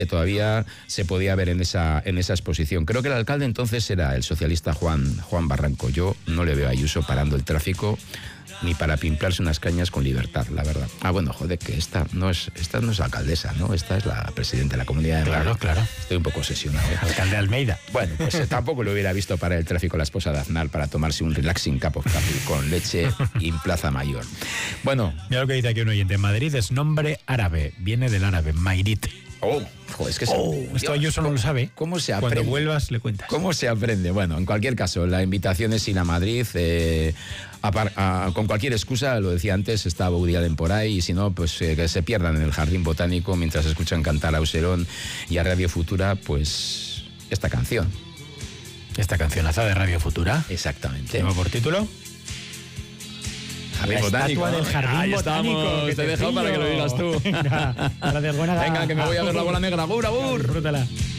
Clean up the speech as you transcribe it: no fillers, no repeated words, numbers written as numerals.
que todavía se podía ver en esa exposición. Creo que el alcalde entonces era el socialista Juan Barranco. Yo no le veo a Ayuso parando el tráfico ni para pimplarse unas cañas con libertad, la verdad. Bueno, joder, que esta no es alcaldesa, ¿no? Esta es la presidenta de la Comunidad de Madrid. Claro. Estoy un poco obsesionado. Alcalde Almeida. Bueno, pues tampoco lo hubiera visto para el tráfico la esposa de Aznar para tomarse un relaxing cup of coffee con leche en Plaza Mayor. Bueno. Mira lo que dice aquí un oyente. Madrid es nombre árabe. Viene del árabe, Mairit. Joder, es que esto Ayuso no lo sabe. ¿Cómo se aprende? Cuando vuelvas le cuentas. ¿Cómo se aprende? Bueno, en cualquier caso, la invitación es ir a Madrid. Con cualquier excusa, lo decía antes, está Woody Allen por ahí, y si no, pues que se pierdan en el Jardín Botánico mientras escuchan cantar a Auserón y a Radio Futura, pues esta canción. Esta cancionaza de Radio Futura. Exactamente. ¿Lleva por título? Jardín Botánico. Estatua del Jardín Ahí Botánico. Estamos. Te he dejado para que lo digas tú. Venga, gracias, buena. Venga, que me voy a ver la bola negra. ¡Gur! Disfrútala.